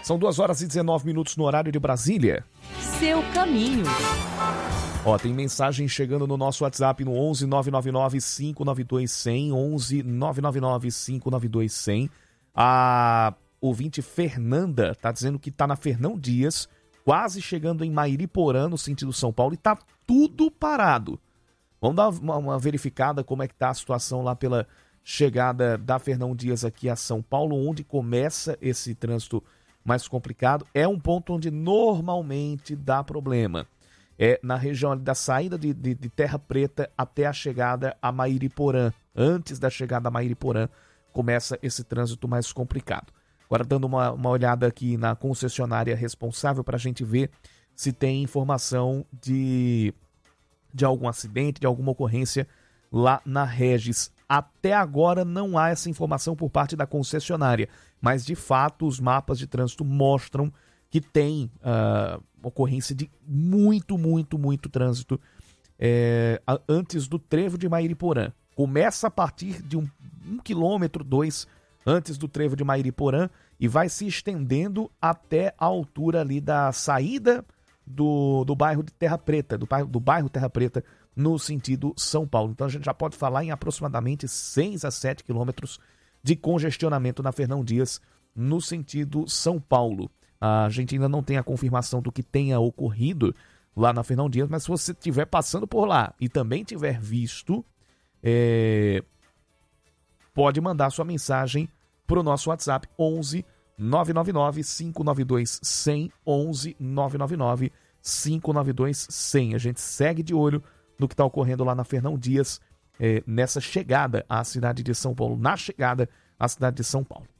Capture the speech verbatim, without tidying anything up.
São duas horas e dezenove minutos no horário de Brasília. Seu caminho. Ó, tem mensagem chegando no nosso WhatsApp no onze nove nove nove cinco nove dois zero zero, onze nove nove nove cinco nove dois zero zero. A ouvinte Fernanda tá dizendo que tá na Fernão Dias, quase chegando em Mairiporã, no sentido São Paulo, e tá tudo parado. Vamos dar uma, uma verificada como é que tá a situação lá pela chegada da Fernão Dias aqui a São Paulo, onde começa esse trânsito mais complicado. É um ponto onde normalmente dá problema. É na região da saída de, de, de Terra Preta até a chegada a Mairiporã. Antes da chegada a Mairiporã, começa esse trânsito mais complicado. Agora, dando uma, uma olhada aqui na concessionária responsável para a gente ver se tem informação de, de algum acidente, de alguma ocorrência lá na Regis. Até agora não há essa informação por parte da concessionária, mas de fato os mapas de trânsito mostram que tem uh, ocorrência de muito, muito, muito trânsito é, antes do trevo de Mairiporã. Começa a partir de um, um quilômetro, dois, antes do trevo de Mairiporã e vai se estendendo até a altura ali da saída do, do bairro de Terra Preta, do bairro, do bairro Terra Preta, no sentido São Paulo. Então a gente já pode falar em aproximadamente seis a sete quilômetros de congestionamento na Fernão Dias, no sentido São Paulo. A gente ainda não tem a confirmação do que tenha ocorrido lá na Fernão Dias, mas se você estiver passando por lá e também tiver visto, é... pode mandar sua mensagem para o nosso WhatsApp onze nove nove nove cinco nove dois zero zero, onze nove nove nove cinco nove dois zero zero. A gente segue de olho no que está ocorrendo lá na Fernão Dias, é, nessa chegada à cidade de São Paulo, na chegada à cidade de São Paulo.